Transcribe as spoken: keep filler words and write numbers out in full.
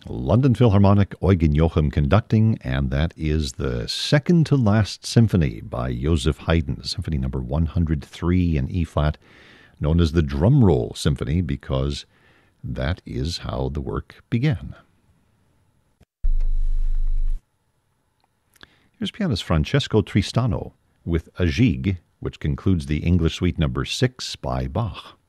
London Philharmonic, Eugen Joachim conducting, and that is the second to last symphony by Joseph Haydn, Symphony number one hundred three in E flat, known as the Drum Roll Symphony because that is how the work began. Here's pianist Francesco Tristano with a Gigue, which concludes the English Suite number six by Bach.